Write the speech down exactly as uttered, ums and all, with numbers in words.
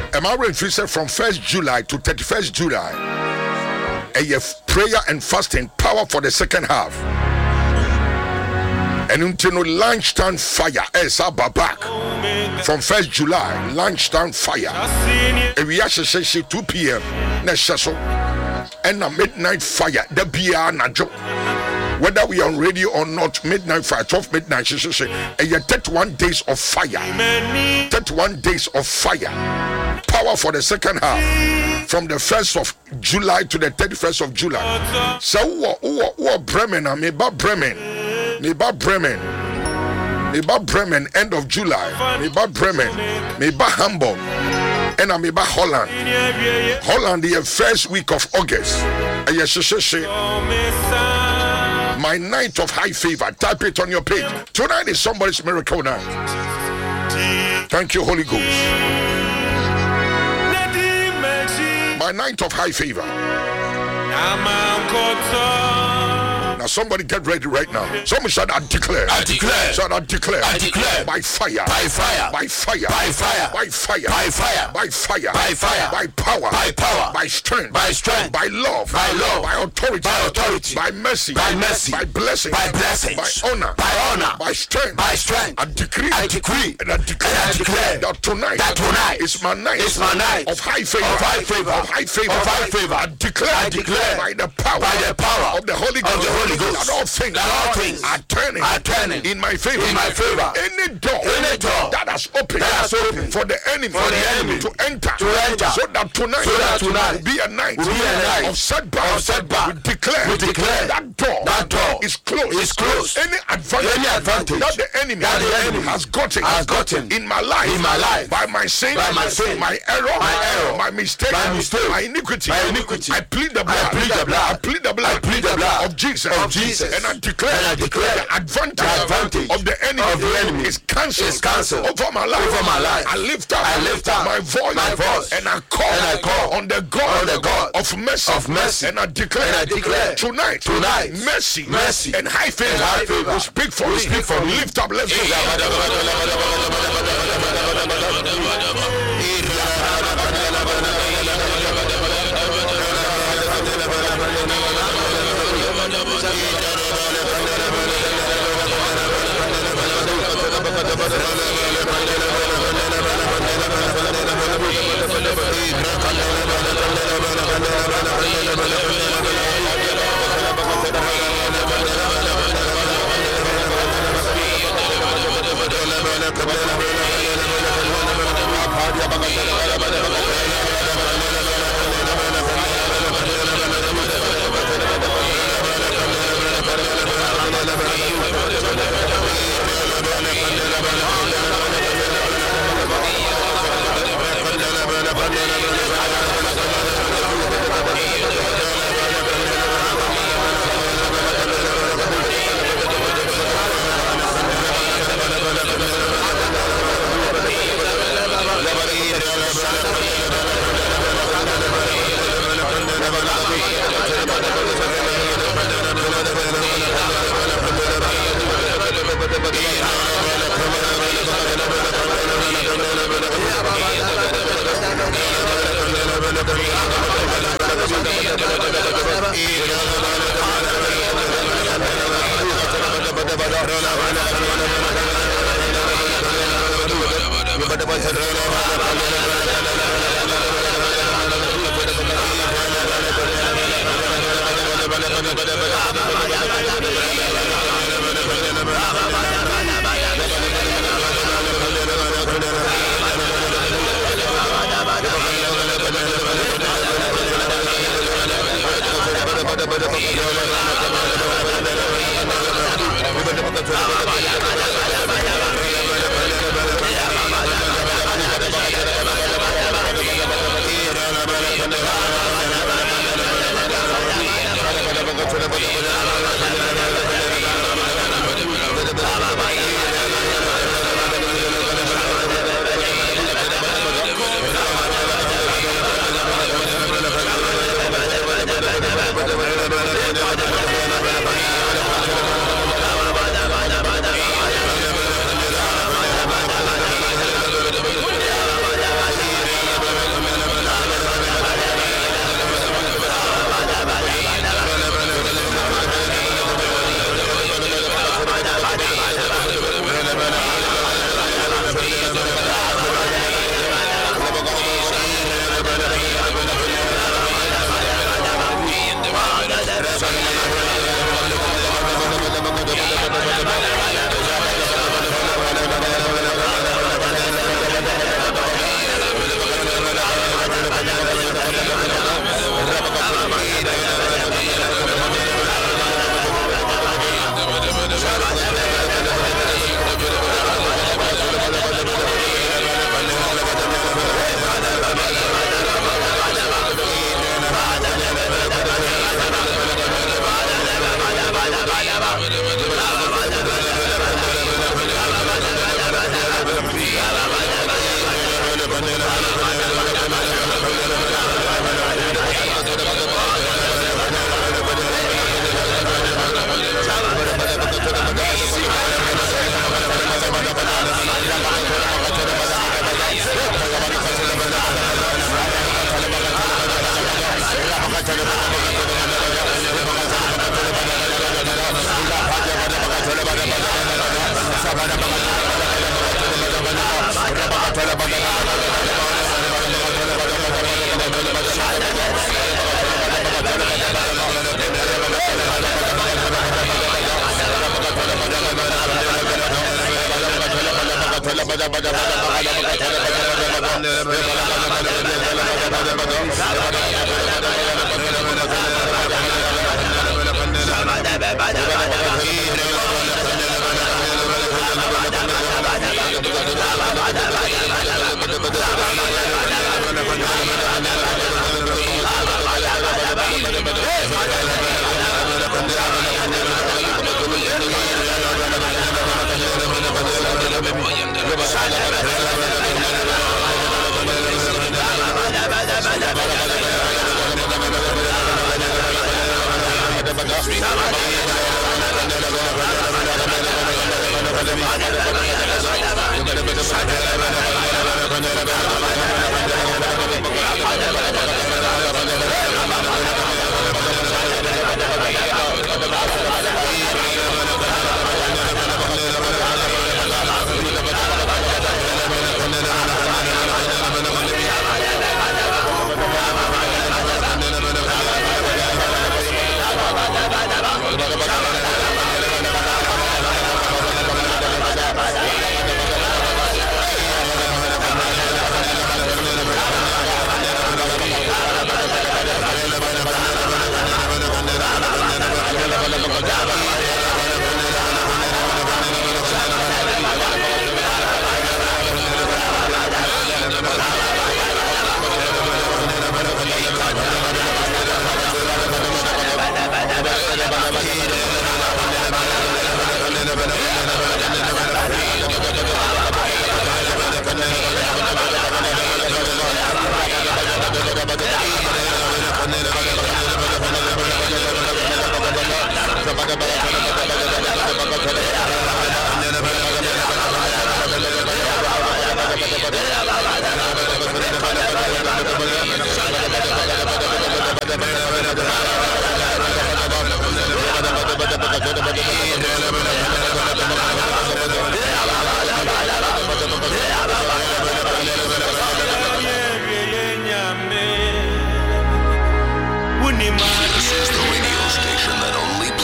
Am I ready to say from first July to thirty-first July? A prayer and fasting power for the second half. And until no lunchtime fire, as back from first July, lunchtime fire. And we actually say two p.m. and a midnight fire. The beer na joke. Whether we are on radio or not, midnight fire, twelve midnight, she should say, and you thirty-one days of fire. thirty-one days of fire. Power for the second half. From the first of July to the thirty-first of July. So, who who Bremen, I mean, about Bremen. Meba Bremen. Meba Bremen, end of July. Meba Bremen. Meba Hamburg. And I'm about Holland. Holland, the first week of August. And yes, my night of high fever. Type it on your page. Tonight is somebody's miracle night. Thank you, Holy Ghost. My night of high fever. Now somebody get ready right now. Somebody shout, I declare. I declare. Shout, I declare. I declare. By fire. By fire. By fire. By fire. By fire. By fire. By fire. By fire. By power. By power. By strength. By strength. By love. By love. By authority. By authority. By mercy. By mercy. By blessing. By blessings. By honor. By honor. By strength. By strength. I decree. I decree. And I declare. And I declare. That tonight. That tonight. Is my night. Is my night. Of high favor. Of high favor. Of high favor. Of high favor. I declare. I declare. By the power. By the power. Of the Holy Ghost. Of the Holy Ghost. That all things. That all things are turning. Are turning. In my favor. In my favor. Any door. Any door. That has opened. That has opened. For the enemy. For the enemy. To enter. To enter. So that tonight. So that tonight. Will be a night. Will be a night. Of setback. Of setback. We declare. We declare. That door. That door. Is closed. Is closed. Any advantage. Any advantage. That the enemy. That the enemy has gotten. Has gotten. In my life. In my life. By my sin. By my sin. My error. My error. My mistake. My mistake. My iniquity. My iniquity. I plead the blood. I plead the blood. I plead the blood. I plead the blood. Of Jesus. Of Jesus. And I declare. And I declare. The advantage. The advantage. Of the enemy. Of the enemy. Is cancelled. Is cancelled. Over my life. Over my life. I lift up. I lift up. My voice. My voice. And I call. And I call. On the God. On the God. Of mercy. Of mercy. And I declare. And I declare. Tonight. Tonight. Mercy. Mercy. And high favor. And high favor. Will speak for Will me. speak for me. Lift up. Let's go. Bada